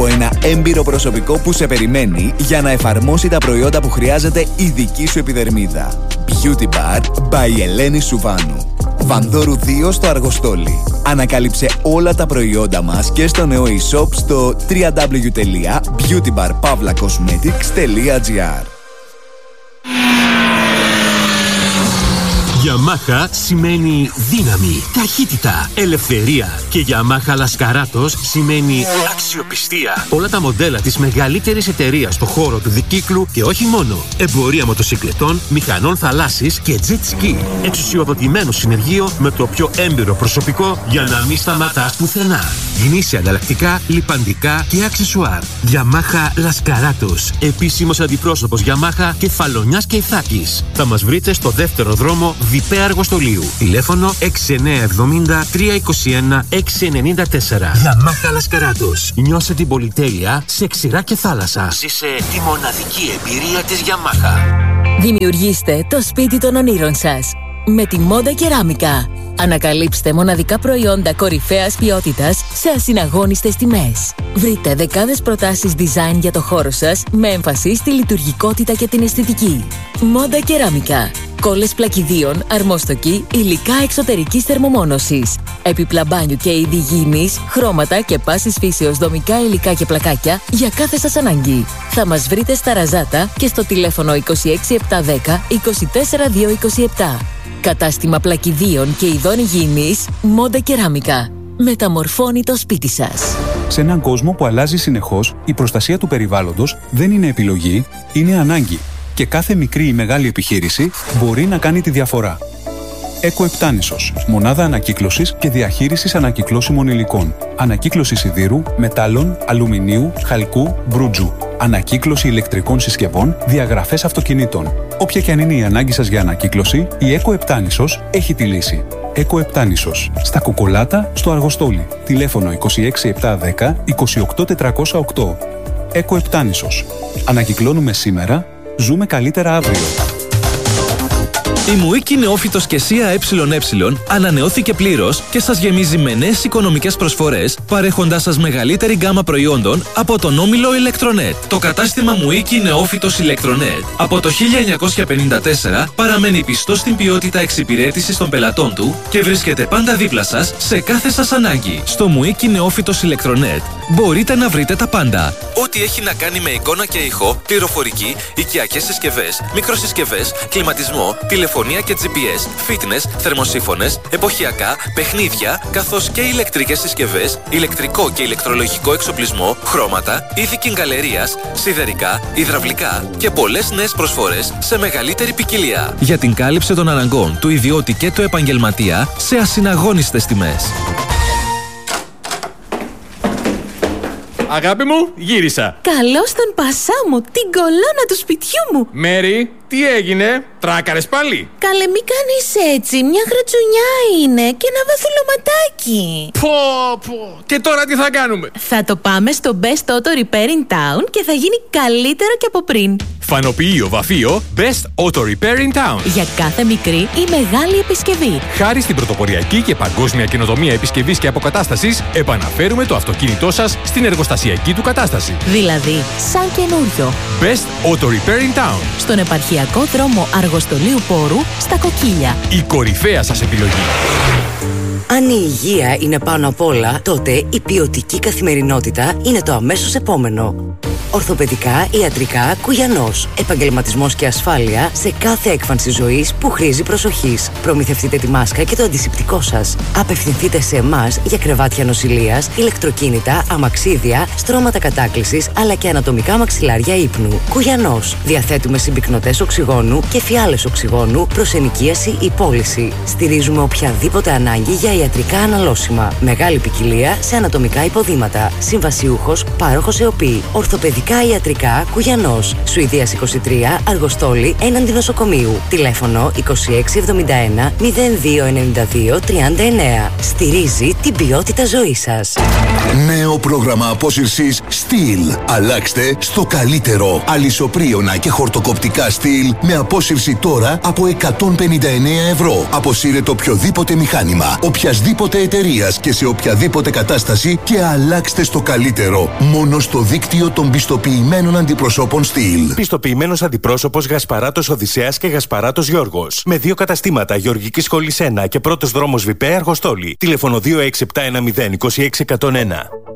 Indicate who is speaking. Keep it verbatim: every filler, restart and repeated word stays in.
Speaker 1: ένα έμπειρο προσωπικό που σε περιμένει για να εφαρμόσει τα προϊόντα που χρειάζεται η δική σου επιδερμίδα. Beauty Bar by Ελένη Σουβάνου. Βανδόρου δύο στο Αργοστόλι. Ανακάλυψε όλα τα προϊόντα μας και στο νέο e-shop στο double-u double-u double-u τελεία beauty bar pavla cosmetics τελεία gr.
Speaker 2: Yamaha σημαίνει δύναμη, ταχύτητα, ελευθερία και Yamaha Laskaratos σημαίνει αξιοπιστία. Όλα τα μοντέλα της μεγαλύτερης εταιρείας στο χώρο του δικύκλου και όχι μόνο. Εμπορία μοτοσυκλετών, μηχανών θαλάσσης και jet ski. Εξουσιοδοτημένο συνεργείο με το πιο έμπειρο προσωπικό για να μην σταματάς πουθενά. Γνήσια ανταλλακτικά, λιπαντικά και αξεσουάρ. Yamaha Laskaratos. Επίσημος αντιπρόσωπος Yamaha Κεφαλονιάς και Ιθάκης. Θα μας βρείτε στο δεύτερο δρόμο Διπέ Αργοστολίου. Τηλέφωνο έξι εννιά επτά μηδέν τρία δύο ένα έξι εννιά τέσσερα. Yamaha Laskaratos. Νιώσε την πολυτέλεια σε ξηρά και θάλασσα. Ζήσε τη μοναδική εμπειρία της Yamaha.
Speaker 3: Δημιουργήστε το σπίτι των ονείρων σας με τη Μόντα Κεράμικα. Ανακαλύψτε μοναδικά προϊόντα κορυφαίας ποιότητας σε ασυναγώνιστες τιμές. Βρείτε δεκάδες προτάσεις design για το χώρο σας με έμφαση στη λειτουργικότητα και την αισθητική. Μόντα Κεράμικα. Κόλλες πλακιδίων, αρμόστοκοι, υλικά εξωτερικής θερμομόνωσης. Έπιπλα μπάνιου και είδη γυηνής, χρώματα και πάσης φύσεως δομικά υλικά και πλακάκια για κάθε σας ανάγκη. Θα μας βρείτε στα Ραζάτα και στο τηλέφωνο είκοσι έξι επτακόσια δέκα είκοσι τέσσερα διακόσια είκοσι επτά. Κατάστημα πλακιδίων και ειδών υγιεινής Μόντα Κεράμικα. Μεταμορφώνει το σπίτι σας.
Speaker 4: Σε έναν κόσμο που αλλάζει συνεχώς, η προστασία του περιβάλλοντος δεν είναι επιλογή, είναι ανάγκη. Και κάθε μικρή ή μεγάλη επιχείρηση μπορεί να κάνει τη διαφορά. Εκοεπτάνησος. Μονάδα ανακύκλωσης και διαχείρισης ανακυκλώσιμων υλικών. Ανακύκλωση σιδήρου, μετάλλων, αλουμινίου, χαλκού, μπρούτζου. Ανακύκλωση ηλεκτρικών συσκευών, διαγραφές αυτοκινήτων. Όποια και αν είναι η ανάγκη σας για ανακύκλωση, η Εκοεπτάνησος έχει τη λύση. Εκοεπτάνησος. Στα Κουκολάτα, στο Αργοστόλι. Τηλέφωνο είκοσι έξι επτακόσια δέκα είκοσι οκτώ τετρακόσια οκτώ. Εκοεπτάνησος. Ανακυκλώνουμε σήμερα, ζούμε καλύτερα αύριο.
Speaker 5: Η Μουίκη Νεόφυτος και ΣΥΑ ΕΕ ανανεώθηκε πλήρως και σας γεμίζει με νέες οικονομικές προσφορές, παρέχοντάς σας μεγαλύτερη γκάμα προϊόντων από τον όμιλο Electronet. Το κατάστημα Μουίκη Νεόφυτος Electronet από το χίλια εννιακόσια πενήντα τέσσερα παραμένει πιστό στην ποιότητα εξυπηρέτησης των πελατών του και βρίσκεται πάντα δίπλα σας σε κάθε σας ανάγκη. Στο Μουίκη Νεόφυτος Electronet μπορείτε να βρείτε τα πάντα. Ό,τι έχει να κάνει με εικόνα και ήχο, πληροφορική, οικιακές συσκευές, μικροσυσκευές, κλιματισμό, τηλεφωνία και τζι πι ες, fitness, θερμοσύφωνες, εποχιακά, παιχνίδια, καθώς και ηλεκτρικές συσκευές, ηλεκτρικό και ηλεκτρολογικό εξοπλισμό, χρώματα, είδη κιγκαλερίας, σιδερικά, υδραυλικά και πολλές νέες προσφορές σε μεγαλύτερη ποικιλία. Για την κάλυψη των αναγκών του ιδιώτη και του επαγγελματία σε ασυναγώνιστες τιμές.
Speaker 6: Αγάπη μου, γύρισα.
Speaker 7: Καλώς τον πασά μου, την κολόνα του σπιτιού μου.
Speaker 6: Μέρι, τι έγινε, τράκαρες πάλι?
Speaker 7: Καλέ, μη κάνεις έτσι, μια γρατσουνιά είναι και ένα βαθουλωματάκι.
Speaker 6: Πω, πω, και τώρα τι θα κάνουμε?
Speaker 7: Θα το πάμε στο Best Auto Repair in Town και θα γίνει καλύτερο και από πριν.
Speaker 6: Φανοποιείο βαφείο Best Auto Repair in Town.
Speaker 7: Για κάθε μικρή ή μεγάλη επισκευή.
Speaker 6: Χάρη στην πρωτοποριακή και παγκόσμια καινοτομία επισκευής και αποκατάστασης, επαναφέρουμε το αυτοκίνητό σας στην εργοστασιακή του κατάσταση.
Speaker 7: Δηλαδή, σαν καινούριο.
Speaker 6: Best Auto Repair in Town.
Speaker 7: Στον επαρχιακό δρόμο Αργοστολίου Πόρου, στα Κοκκίλια.
Speaker 6: Η κορυφαία σας επιλογή.
Speaker 8: Αν η υγεία είναι πάνω απ' όλα, τότε η ποιοτική καθημερινότητα είναι το αμέσως επόμενο. Ορθοπαιδικά, ιατρικά, Κουγιανός. Επαγγελματισμός και ασφάλεια σε κάθε έκφανση ζωής που χρήζει προσοχής. Προμηθευτείτε τη μάσκα και το αντισηπτικό σας. Απευθυνθείτε σε εμάς για κρεβάτια νοσηλείας, ηλεκτροκίνητα, αμαξίδια, στρώματα κατάκλησης αλλά και ανατομικά μαξιλάρια ύπνου. Κουγιανός. Διαθέτουμε συμπυκνωτές οξυγόνου και φιάλες οξυγόνου προς ενοικίαση ή πώληση. Στηρίζουμε οποιαδήποτε ανάγκη για ιατρικά αναλώσιμα. Μεγάλη ποικιλία σε ανατομικά υποδήματα. Συμβασιούχος, πάροχος ΕΟΠΗ. Ορθοπαιδική Ορθοπαιδικά ιατρικά Κουγιανός. Σουηδίας είκοσι τρία, Αργοστόλη, έναντι νοσοκομείου. Τηλέφωνο είκοσι έξι εβδομήντα ένα μηδέν δύο ενενήντα δύο τριάντα εννέα. Στηρίζει την ποιότητα ζωής σας.
Speaker 9: Νέο πρόγραμμα απόσυρσης Steel. Αλλάξτε στο καλύτερο. Αλυσοπρίωνα και χορτοκοπτικά Steel με απόσυρση τώρα από εκατόν πενήντα εννέα ευρώ. Αποσύρετε οποιοδήποτε μηχάνημα, οποιασδήποτε εταιρείας και σε οποιαδήποτε κατάσταση και αλλάξτε στο καλύτερο. Μόνο στο δίκτυο των πιστοποιημένων αντιπροσώπων Steel.
Speaker 10: Πιστοποιημένος αντιπρόσωπος Γασπαράτος Οδυσσέας και Γασπαράτος Γιώργος. Με δύο καταστήματα Γεωργικής Σχολής ένα και πρώτος δρόμος Βιπέ Αργοστόλη. Τηλέφωνο δύο έξι επτά ένα μηδέν δύο έξι ένα μηδέν ένα.